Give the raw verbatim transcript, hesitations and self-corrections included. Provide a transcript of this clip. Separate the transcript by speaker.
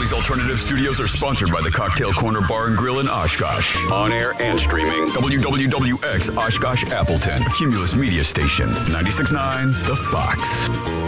Speaker 1: Philly's Alternative Studios are sponsored by the Cocktail Corner Bar and Grill in Oshkosh. On air and streaming. W W W X Oshkosh Appleton. Cumulus Media Station. ninety-six point nine The Fox.